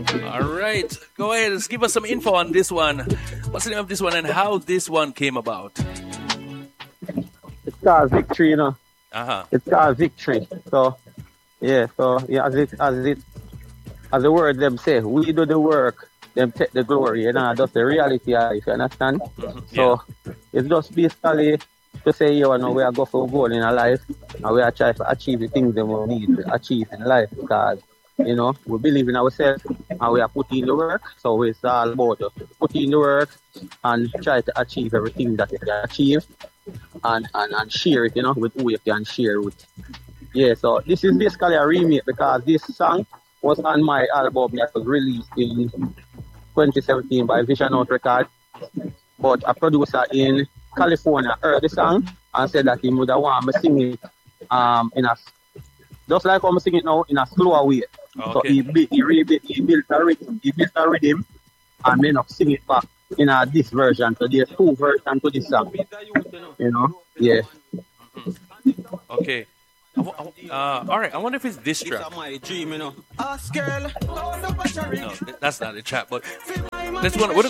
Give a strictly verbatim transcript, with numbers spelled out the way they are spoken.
All right. Go ahead. Let's give us some info on this one. What's the name of this one and how this one came about? It's called Victory, you know. Uh-huh. It's called Victory. So, yeah, so, yeah, as it, as it, as the word them say, we do the work, them take the glory, you know, that's the reality of it, you understand? Mm-hmm. So, Yeah. it's just basically to say, you know, we are going for a goal in our life, and we are trying to achieve the things that we need to achieve in life, because, you know, we believe in ourselves, and we are putting in the work, so it's all about uh, putting in the work, and try to achieve everything that we can achieve, and, and, and share it, you know, with who you can share with. Yeah, so this is basically a remake, because this song was on my album that was released in twenty seventeen by Vision Out Records, but a producer in California heard the song and said that he would have want me sing it um, in a, just like I'm singing it now, in a slower way. Okay. So he, bu- he, really, built- he built a rhythm, he built a rhythm and then up sing it back in a, this version. So there's two versions to this song, you know? Yeah. Okay. I w- I w- uh, all right. I wonder if it's this track. my dream, you know. Ask girl. No, th- that's not the track. But let's one. We're